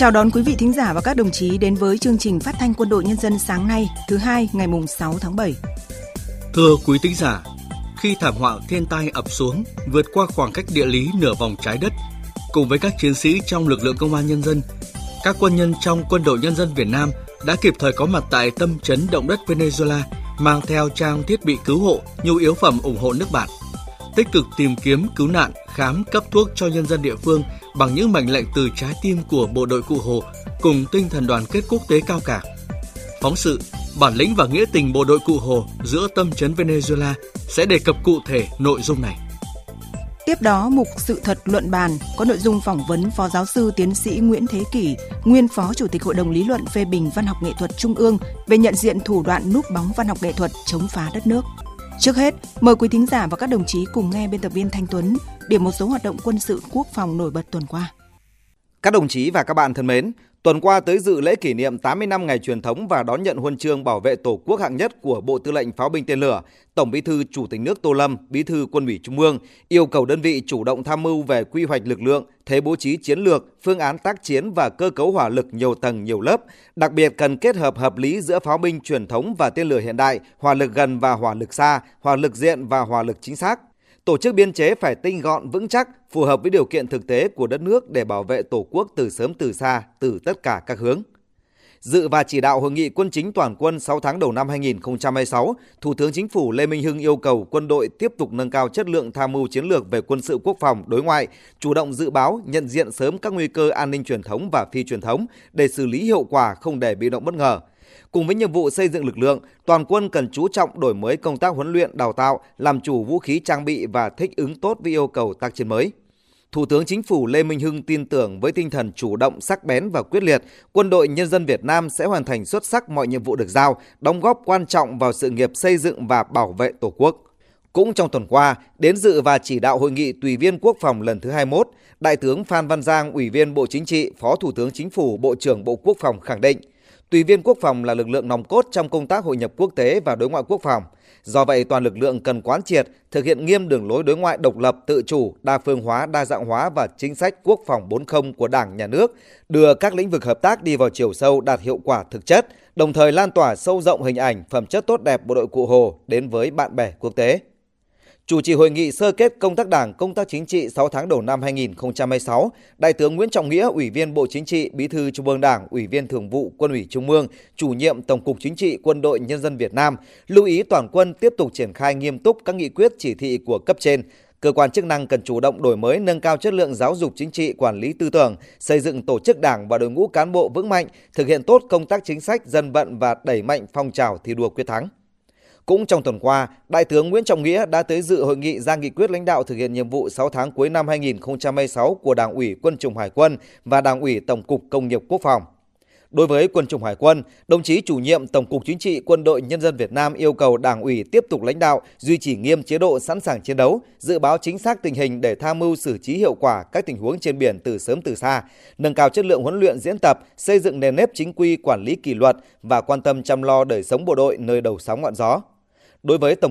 Chào đón quý vị thính giả và các đồng chí đến với chương trình phát thanh Quân đội Nhân dân sáng nay, thứ hai ngày 6 tháng 7. Thưa quý thính giả, khi thảm họa thiên tai ập xuống, vượt qua khoảng cách địa lý nửa vòng trái đất, cùng với các chiến sĩ trong lực lượng công an nhân dân, các quân nhân trong Quân đội Nhân dân Việt Nam đã kịp thời có mặt tại tâm chấn động đất Venezuela, mang theo trang thiết bị cứu hộ, nhu yếu phẩm ủng hộ nước bạn, tích cực tìm kiếm, cứu nạn, khám, cấp thuốc cho nhân dân địa phương bằng những mệnh lệnh từ trái tim của bộ đội Cụ Hồ cùng tinh thần đoàn kết quốc tế cao cả. Phóng sự Bản lĩnh và nghĩa tình bộ đội Cụ Hồ giữa tâm chấn Venezuela sẽ đề cập cụ thể nội dung này. Tiếp đó, mục Sự thật luận bàn có nội dung phỏng vấn Phó Giáo sư Tiến sĩ Nguyễn Thế Kỷ, nguyên Phó Chủ tịch Hội đồng Lý luận phê bình Văn học nghệ thuật Trung ương về nhận diện thủ đoạn núp bóng văn học nghệ thuật chống phá đất nước. Trước hết, mời quý thính giả và các đồng chí cùng nghe biên tập viên Thanh Tuấn điểm một số hoạt động quân sự quốc phòng nổi bật tuần qua. Các đồng chí và các bạn thân mến, tuần qua tới dự lễ kỷ niệm 80 năm ngày truyền thống và đón nhận huân chương bảo vệ Tổ quốc hạng nhất của Bộ Tư lệnh Pháo binh Tên lửa, Tổng Bí thư Chủ tịch nước Tô Lâm, Bí thư Quân ủy Trung ương yêu cầu đơn vị chủ động tham mưu về quy hoạch lực lượng, thế bố trí chiến lược, phương án tác chiến và cơ cấu hỏa lực nhiều tầng nhiều lớp, đặc biệt cần kết hợp hợp lý giữa pháo binh truyền thống và tên lửa hiện đại, hỏa lực gần và hỏa lực xa, hỏa lực diện và hỏa lực chính xác. Tổ chức biên chế phải tinh gọn vững chắc, phù hợp với điều kiện thực tế của đất nước để bảo vệ Tổ quốc từ sớm từ xa, từ tất cả các hướng. Dự và chỉ đạo hội nghị quân chính toàn quân 6 tháng đầu năm 2026, Thủ tướng Chính phủ Lê Minh Hưng yêu cầu quân đội tiếp tục nâng cao chất lượng tham mưu chiến lược về quân sự quốc phòng đối ngoại, chủ động dự báo, nhận diện sớm các nguy cơ an ninh truyền thống và phi truyền thống để xử lý hiệu quả, không để bị động bất ngờ. Cùng với nhiệm vụ xây dựng lực lượng, toàn quân cần chú trọng đổi mới công tác huấn luyện, đào tạo, làm chủ vũ khí trang bị và thích ứng tốt với yêu cầu tác chiến mới. Thủ tướng Chính phủ Lê Minh Hưng tin tưởng với tinh thần chủ động, sắc bén và quyết liệt, Quân đội Nhân dân Việt Nam sẽ hoàn thành xuất sắc mọi nhiệm vụ được giao, đóng góp quan trọng vào sự nghiệp xây dựng và bảo vệ Tổ quốc. Cũng trong tuần qua, đến dự và chỉ đạo hội nghị Tùy viên Quốc phòng lần thứ 21, Đại tướng Phan Văn Giang, Ủy viên Bộ Chính trị, Phó Thủ tướng Chính phủ, Bộ trưởng Bộ Quốc phòng khẳng định, Tùy viên Quốc phòng là lực lượng nòng cốt trong công tác hội nhập quốc tế và đối ngoại quốc phòng. Do vậy, toàn lực lượng cần quán triệt, thực hiện nghiêm đường lối đối ngoại độc lập, tự chủ, đa phương hóa, đa dạng hóa và chính sách quốc phòng 4.0 của Đảng, Nhà nước, đưa các lĩnh vực hợp tác đi vào chiều sâu, đạt hiệu quả thực chất, đồng thời lan tỏa sâu rộng hình ảnh, phẩm chất tốt đẹp bộ đội Cụ Hồ đến với bạn bè quốc tế. Chủ trì hội nghị sơ kết công tác Đảng, công tác chính trị 6 tháng đầu năm 2026, Đại tướng Nguyễn Trọng Nghĩa, Ủy viên Bộ Chính trị, Bí thư Trung ương Đảng, Ủy viên Thường vụ Quân ủy Trung ương, Chủ nhiệm Tổng cục Chính trị Quân đội Nhân dân Việt Nam lưu ý toàn quân tiếp tục triển khai nghiêm túc các nghị quyết chỉ thị của cấp trên. Cơ quan chức năng cần chủ động đổi mới, nâng cao chất lượng giáo dục chính trị, quản lý tư tưởng, xây dựng tổ chức Đảng và đội ngũ cán bộ vững mạnh, thực hiện tốt công tác chính sách dân vận và đẩy mạnh phong trào thi đua quyết thắng. Cũng trong tuần qua, Đại tướng Nguyễn Trọng Nghĩa đã tới dự hội nghị ra nghị quyết lãnh đạo thực hiện nhiệm vụ 6 tháng cuối năm 2026 của Đảng ủy Quân chủng Hải quân và Đảng ủy Tổng cục Công nghiệp Quốc phòng. Đối với Quân chủng Hải quân, đồng chí chủ nhiệm Tổng cục Chính trị Quân đội Nhân dân Việt Nam yêu cầu Đảng ủy tiếp tục lãnh đạo, duy trì nghiêm chế độ sẵn sàng chiến đấu, dự báo chính xác tình hình để tham mưu xử trí hiệu quả các tình huống trên biển từ sớm từ xa, nâng cao chất lượng huấn luyện diễn tập, xây dựng nền nếp chính quy, quản lý kỷ luật và quan tâm chăm lo đời sống bộ đội nơi đầu sóng ngọn gió. Đối với Tổng